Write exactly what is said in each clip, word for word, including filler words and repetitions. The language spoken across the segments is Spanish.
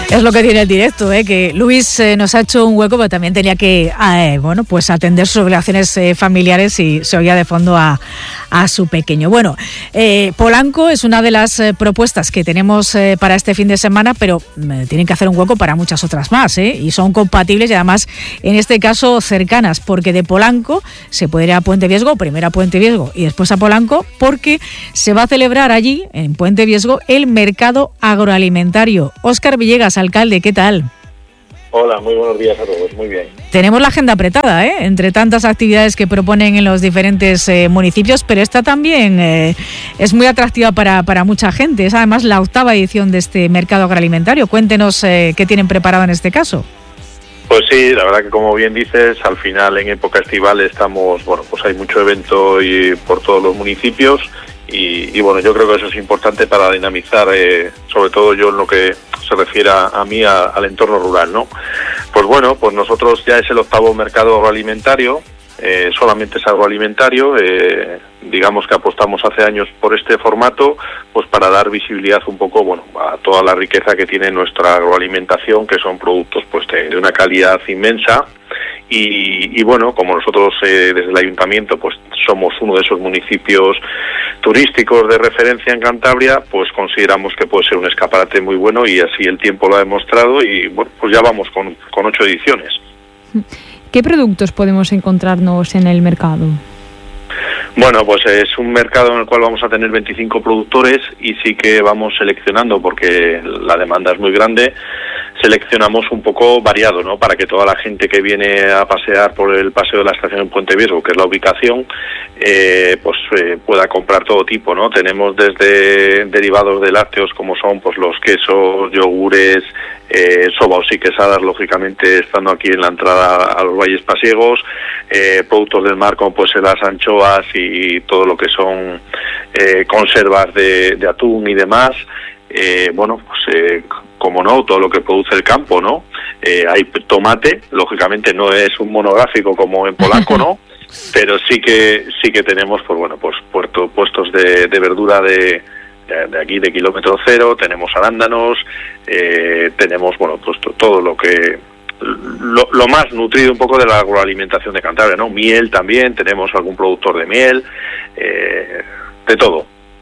Es lo que tiene el directo, ¿eh? Que Luis eh, nos ha hecho un hueco, pero también tenía que eh, bueno, pues atender sus obligaciones eh, familiares y se oía de fondo a, a su pequeño. Bueno, eh, Polanco es una de las eh, propuestas que tenemos eh, para este fin de semana, pero eh, tienen que hacer un hueco para muchas otras más, ¿eh? Y son compatibles y además, en este caso, cercanas, porque de Polanco se puede ir a Puente Viesgo, primero a Puente Viesgo y después a Polanco, porque se va a celebrar allí, en Puente Viesgo, el mercado agroalimentario. Óscar Villegas, alcalde, ¿qué tal? Hola, muy buenos días a todos, muy bien. Tenemos la agenda apretada, ¿eh? Entre tantas actividades que proponen en los diferentes eh, municipios, pero esta también eh, es muy atractiva para, para mucha gente. Es además la octava edición de este mercado agroalimentario. Cuéntenos eh, qué tienen preparado en este caso. Pues sí, la verdad que como bien dices, al final en época estival estamos, bueno, pues hay mucho evento y por todos los municipios y, y bueno, yo creo que eso es importante para dinamizar, eh, sobre todo yo en lo que se refiere a, a mí, a, al entorno rural, ¿no? Pues bueno, pues nosotros ya es el octavo mercado agroalimentario, eh, solamente es agroalimentario, eh, digamos que apostamos hace años por este formato, pues para dar visibilidad un poco, bueno, a toda la riqueza que tiene nuestra agroalimentación, que son productos pues de, de una calidad inmensa. Y, y bueno, como nosotros eh, desde el ayuntamiento pues somos uno de esos municipios turísticos de referencia en Cantabria, pues consideramos que puede ser un escaparate muy bueno y así el tiempo lo ha demostrado y bueno, pues ya vamos con, con ocho ediciones. ¿Qué productos podemos encontrarnos en el mercado? Bueno, pues es un mercado en el cual vamos a tener veinticinco productores y sí que vamos seleccionando, porque la demanda es muy grande, seleccionamos un poco variado, ¿no? Para que toda la gente que viene a pasear por el paseo de la estación en Puente Viesgo, que es la ubicación, eh, pues eh, pueda comprar todo tipo, ¿no? Tenemos desde derivados de lácteos como son pues los quesos, yogures, eh, sobos y quesadas, lógicamente estando aquí en la entrada a los valles pasiegos, eh, productos del mar como pues las anchoas y todo lo que son eh, conservas de, de atún y demás. Eh, bueno, pues eh, como no, todo lo que produce el campo, ¿no? Eh, hay tomate, lógicamente no es un monográfico como en Polanco, ¿no? Pero sí que sí que tenemos, pues bueno, pues puerto, puestos de, de verdura de, de, de aquí, de kilómetro cero, tenemos arándanos, eh, tenemos, bueno, pues todo lo que... Lo, lo más nutrido un poco de la agroalimentación de Cantabria, ¿no? Miel también, tenemos algún productor de miel, eh, de todo.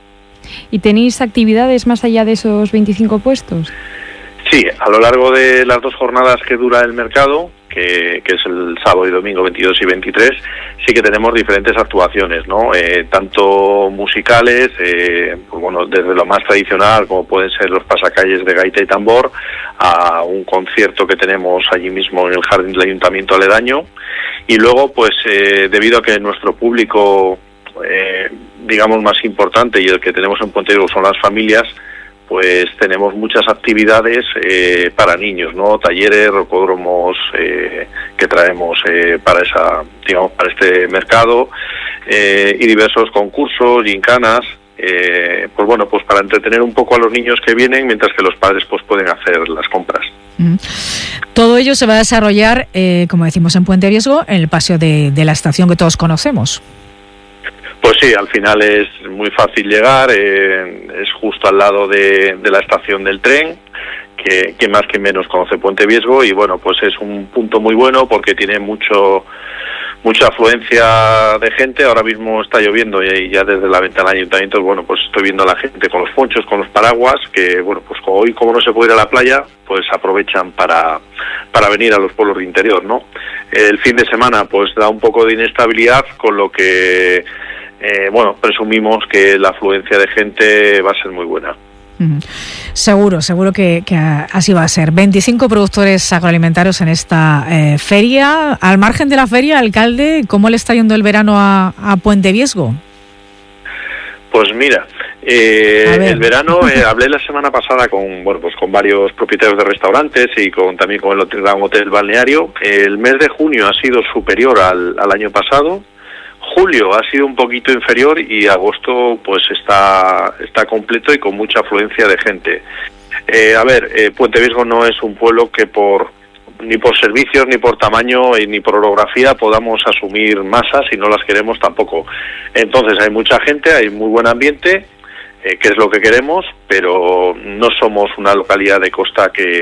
¿Y tenéis actividades más allá de esos veinticinco puestos? Sí, a lo largo de las dos jornadas que dura el mercado, que, que es el sábado y domingo veintidós y veintitrés, sí que tenemos diferentes actuaciones, ¿no? Eh, tanto musicales, eh, pues bueno, desde lo más tradicional, como pueden ser los pasacalles de gaita y tambor, a un concierto que tenemos allí mismo en el jardín del ayuntamiento aledaño, y luego, pues, eh, debido a que nuestro público, eh, digamos, más importante y el que tenemos en Puente Viesgo son las familias, pues tenemos muchas actividades eh, para niños, ¿no? Talleres, rocódromos eh, que traemos eh, para esa, digamos, para este mercado eh, y diversos concursos, gincanas, eh, pues bueno, pues para entretener un poco a los niños que vienen, mientras que los padres pues pueden hacer las compras. Mm. Todo ello se va a desarrollar, eh, como decimos, en Puente Viesgo, en el paseo de, de la estación que todos conocemos. Pues sí, al final es muy fácil llegar, eh, es justo al lado de, de la estación del tren, que, que más que menos conoce Puente Viesgo, y bueno, pues es un punto muy bueno porque tiene mucho mucha afluencia de gente. Ahora mismo está lloviendo y ya desde la ventana del ayuntamiento, bueno, pues estoy viendo a la gente con los ponchos, con los paraguas, que bueno, pues hoy como no se puede ir a la playa, pues aprovechan para, para venir a los pueblos de interior, ¿no? El fin de semana pues da un poco de inestabilidad, con lo que Eh, bueno, presumimos que la afluencia de gente va a ser muy buena. Uh-huh. Seguro, seguro que, que así va a ser. veinticinco productores agroalimentarios en esta eh, feria. Al margen de la feria, alcalde, ¿cómo le está yendo el verano a, a Puente Viesgo? Pues mira, eh, el verano, eh, hablé la semana pasada con bueno pues con varios propietarios de restaurantes y con también con el hotel, gran hotel balneario. El mes de junio ha sido superior al, al año pasado. Julio ha sido un poquito inferior y agosto pues está está completo y con mucha afluencia de gente. Eh, a ver, eh, Puente Viesgo no es un pueblo que por ni por servicios, ni por tamaño, eh, ni por orografía podamos asumir masas y no las queremos tampoco. Entonces hay mucha gente, hay muy buen ambiente, eh, que es lo que queremos, pero no somos una localidad de costa que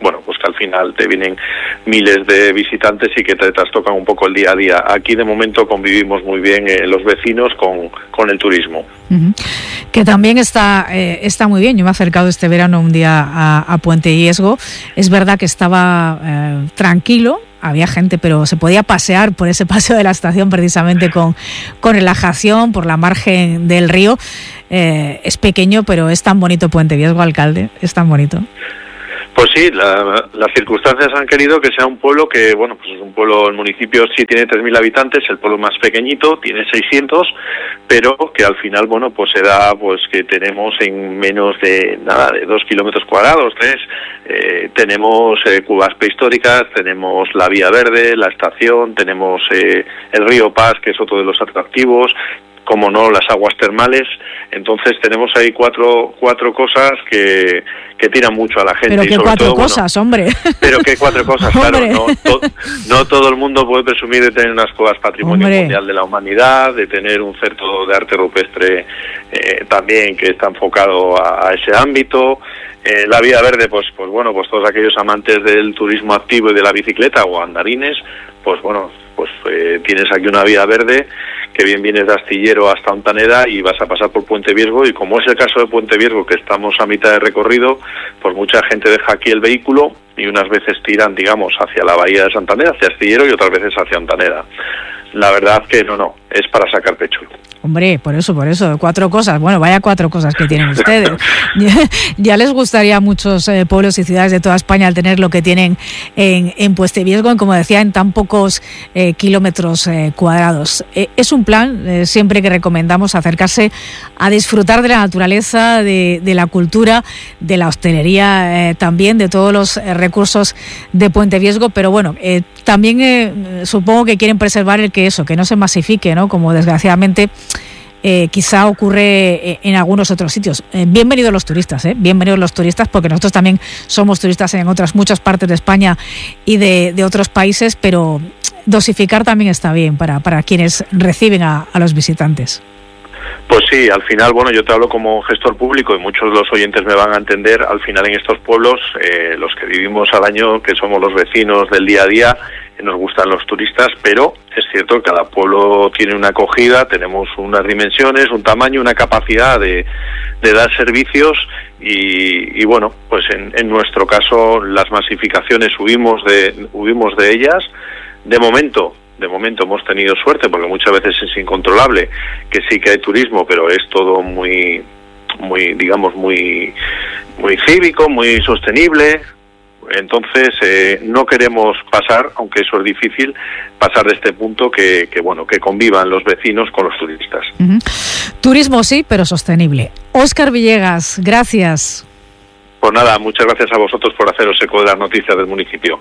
bueno, pues que al final te vienen miles de visitantes y que te trastocan un poco el día a día. Aquí de momento convivimos muy bien eh, los vecinos con, con el turismo. Uh-huh. Que también está, eh, está muy bien. Yo me he acercado este verano un día a, a Puente Viesgo. Es verdad que estaba eh, tranquilo, había gente, pero se podía pasear por ese paseo de la estación precisamente con, con relajación por la margen del río. Eh, es pequeño, pero es tan bonito Puente Viesgo, alcalde, es tan bonito. Pues sí, la, las circunstancias han querido que sea un pueblo que, bueno, pues es un pueblo, el municipio sí tiene tres mil habitantes, el pueblo más pequeñito tiene seiscientos, pero que al final, bueno, pues se da pues que tenemos en menos de nada, de dos kilómetros cuadrados, tres, eh, tenemos eh, cuevas prehistóricas, tenemos la Vía Verde, la estación, tenemos eh, el río Pas, que es otro de los atractivos, como no, las aguas termales. Entonces tenemos ahí cuatro cuatro cosas que, que tiran mucho a la gente. Pero que cuatro todo, cosas, bueno, hombre. Pero que cuatro cosas, claro. No, to, no todo el mundo puede presumir de tener unas cuevas patrimonio hombre. mundial de la humanidad, de tener un centro de arte rupestre eh, también que está enfocado a, a ese ámbito. Eh, la Vía Verde, pues, pues bueno, pues todos aquellos amantes del turismo activo y de la bicicleta o andarines, pues bueno, pues eh, tienes aquí una Vía Verde que bien vienes de Astillero hasta Ontaneda y vas a pasar por Puente Viesgo, y como es el caso de Puente Viesgo, que estamos a mitad de recorrido, pues mucha gente deja aquí el vehículo y unas veces tiran, digamos, hacia la bahía de Santander, hacia Astillero, y otras veces hacia Ontaneda. La verdad que no, no, es para sacar pecho. Hombre, por eso, por eso, cuatro cosas. Bueno, vaya cuatro cosas que tienen ustedes. ya, ya les gustaría a muchos eh, pueblos y ciudades de toda España al tener lo que tienen en, en Puente Viesgo, en, como decía, en tan pocos eh, kilómetros eh, cuadrados. Eh, es un plan, eh, siempre que recomendamos acercarse a disfrutar de la naturaleza, de, de la cultura, de la hostelería eh, también, de todos los eh, recursos de Puente Viesgo, pero bueno, eh, también eh, supongo que quieren preservar el que eso, que no se masifique, ¿no? Como desgraciadamente Eh, quizá ocurre en algunos otros sitios. Eh, bienvenidos los turistas, ¿eh? bienvenidos los turistas, porque nosotros también somos turistas en otras muchas partes de España y de, de otros países, pero dosificar también está bien para, para quienes reciben a, a los visitantes. Pues sí, al final, bueno, yo te hablo como gestor público y muchos de los oyentes me van a entender, al final en estos pueblos, eh, los que vivimos al año, que somos los vecinos del día a día, nos gustan los turistas, pero es cierto que cada pueblo tiene una acogida, tenemos unas dimensiones, un tamaño, una capacidad de, de dar servicios y, y bueno, pues en, en nuestro caso las masificaciones huimos de, huimos de ellas. De momento, de momento hemos tenido suerte, porque muchas veces es incontrolable, que sí que hay turismo, pero es todo muy, muy, digamos, muy, muy cívico, muy sostenible. Entonces eh, no queremos pasar, aunque eso es difícil, pasar de este punto que, que bueno, que convivan los vecinos con los turistas. Uh-huh. Turismo sí, pero sostenible. Óscar Villegas, gracias. Pues nada, muchas gracias a vosotros por haceros eco de las noticias del municipio.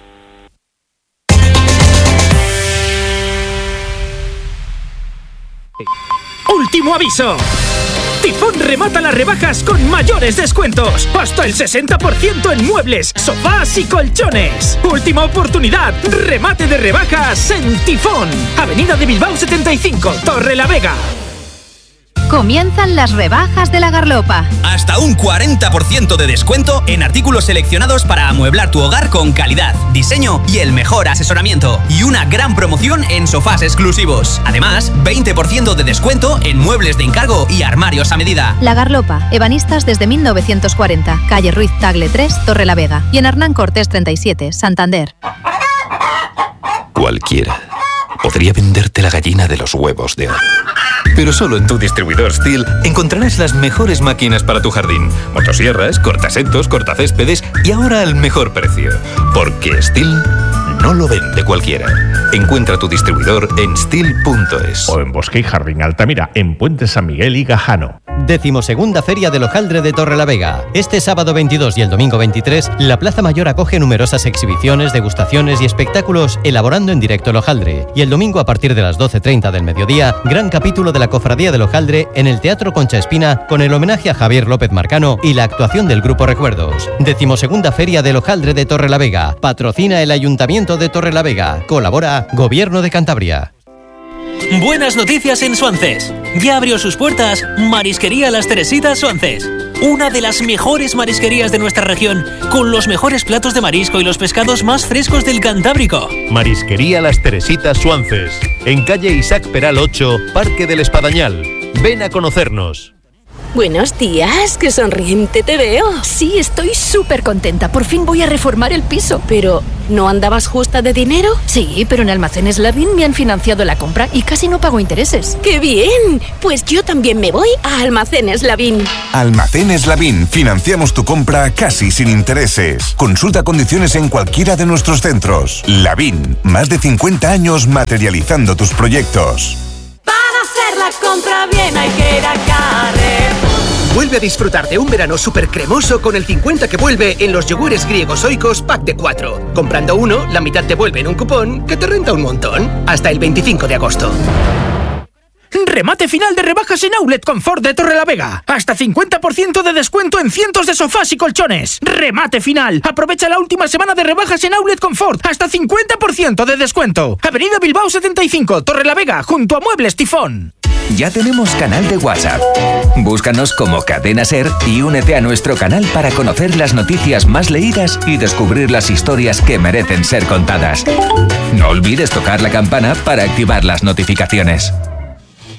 ¡Último aviso! Tifón remata las rebajas con mayores descuentos. Hasta el sesenta por ciento en muebles, sofás y colchones. Última oportunidad. Remate de rebajas en Tifón. Avenida de Bilbao setenta y cinco, Torrelavega. Comienzan las rebajas de La Garlopa. Hasta un cuarenta por ciento de descuento en artículos seleccionados para amueblar tu hogar con calidad, diseño y el mejor asesoramiento. Y una gran promoción en sofás exclusivos. Además, veinte por ciento de descuento en muebles de encargo y armarios a medida. La Garlopa, ebanistas desde mil novecientos cuarenta, calle Ruiz Tagle tres, Torrelavega. Y en Hernán Cortés treinta y siete, Santander. Cualquiera podría venderte la gallina de los huevos de oro. Pero solo en tu distribuidor Stihl encontrarás las mejores máquinas para tu jardín. Motosierras, cortasetos, cortacéspedes y ahora al mejor precio. Porque Stihl no lo vende cualquiera. Encuentra tu distribuidor en stihl punto es. O en Bosque y Jardín Altamira, en Puente San Miguel y Gajano. Decimosegunda Feria del Hojaldre de Torrelavega. Este sábado veintidós y el domingo veintitrés, la Plaza Mayor acoge numerosas exhibiciones, degustaciones y espectáculos elaborando en directo el hojaldre. Y el domingo a partir de las doce treinta del mediodía, gran capítulo de la Cofradía del Hojaldre en el Teatro Concha Espina con el homenaje a Javier López Marcano y la actuación del Grupo Recuerdos. Decimosegunda Feria del Hojaldre de Torrelavega. Patrocina el Ayuntamiento de Torrelavega. Colabora Gobierno de Cantabria. Buenas noticias en Suances. Ya abrió sus puertas Marisquería Las Teresitas Suances. una de las mejores marisquerías de nuestra región, con los mejores platos de marisco y los pescados más frescos del Cantábrico. Marisquería Las Teresitas Suances, en calle Isaac Peral ocho, Parque del Espadañal. Ven a conocernos. Buenos días, qué sonriente te veo. Sí, estoy súper contenta. Por fin voy a reformar el piso. Pero, ¿no andabas justa de dinero? Sí, pero en Almacenes Lavín me han financiado la compra y casi no pago intereses. ¡Qué bien! Pues yo también me voy a Almacenes Lavín. Almacenes Lavín. Financiamos tu compra casi sin intereses. Consulta condiciones en cualquiera de nuestros centros. Lavín, más de cincuenta años materializando tus proyectos. Para hacer la compra bien hay que ir a Carrefour. Vuelve a disfrutar de un verano súper cremoso con el cincuenta que vuelve en los yogures griegos Oikos pack de cuatro. Comprando uno, la mitad te vuelve en un cupón que te renta un montón. Hasta el veinticinco de agosto. Remate final de rebajas en Outlet Confort de Torrelavega. Hasta cincuenta por ciento de descuento en cientos de sofás y colchones. Remate final. Aprovecha la última semana de rebajas en Outlet Confort. Hasta cincuenta por ciento de descuento. Avenida Bilbao setenta y cinco, Torrelavega, junto a Muebles Tifón. Ya tenemos canal de WhatsApp. Búscanos como Cadena Ser y únete a nuestro canal para conocer las noticias más leídas y descubrir las historias que merecen ser contadas. No olvides tocar la campana para activar las notificaciones.